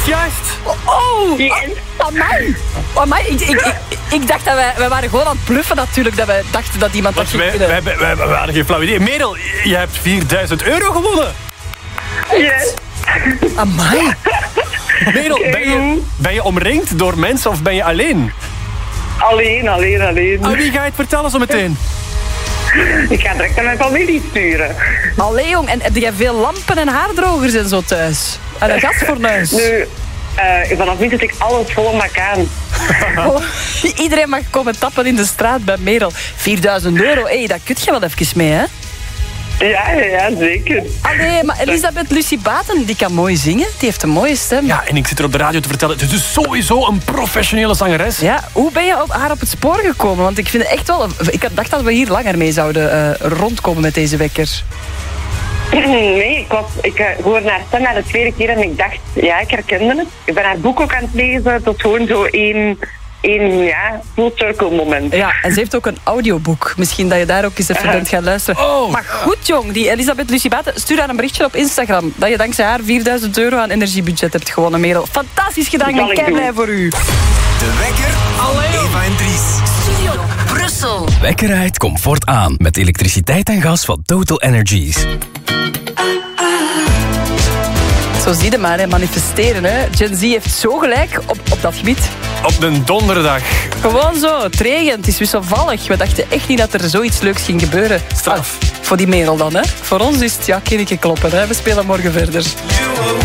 juist. Oh, Yes. amai. Ik dacht dat wij waren gewoon aan het bluffen natuurlijk. Dat wij dachten dat iemand dat Want ging kunnen. we hadden geen flauw idee. Merel, je hebt €4.000 gewonnen. Yes. Amai. Merel, ben je omringd door mensen of ben je alleen? Alleen. Aan wie ga je het vertellen zo meteen? Ik ga direct naar mijn familie sturen. Allee, jong. En heb jij veel lampen en haardrogers en zo thuis? En een gasfornuis? Nu, vanaf nu zet ik alles vol op aan. Oh, iedereen mag komen tappen in de straat bij Merel. €4.000, hey, dat kun je wel even mee, hè? Ja, zeker. Allee, maar Elisabeth Lucie Baten, die kan mooi zingen. Die heeft een mooie stem. Ja, en ik zit er op de radio te vertellen. Het is dus sowieso een professionele zangeres. Ja, hoe ben je op haar op het spoor gekomen? Want ik vind het echt wel... Ik dacht dat we hier langer mee zouden rondkomen met deze wekker. Nee, ik hoorde haar stem na de tweede keer en ik dacht, ja, ik herkende het. Ik ben haar boek ook aan het lezen tot gewoon zo één full circle moment. Ja, en ze heeft ook een audioboek. Misschien dat je daar ook eens even bent gaan luisteren. Oh. Maar goed, jong, die Elisabeth Lucie Baten, stuur haar een berichtje op Instagram. Dat je dankzij haar €4.000 aan energiebudget hebt gewonnen, Merel. Fantastisch gedaan, ik ben kei blij voor u. De wekker. Eva en Dries. Studio Brussel. Wekker uit comfort aan met elektriciteit en gas van Total Energies. Zo zie je maar, hè, manifesteren. Hè. Gen Z heeft zo gelijk op dat gebied. Op een donderdag. Gewoon zo, het regent, het is wisselvallig. We dachten echt niet dat er zoiets leuks ging gebeuren. Straf. Voor die Merel dan, hè. Voor ons is het, ja, kerkje kloppen. Hè. We spelen morgen verder. You were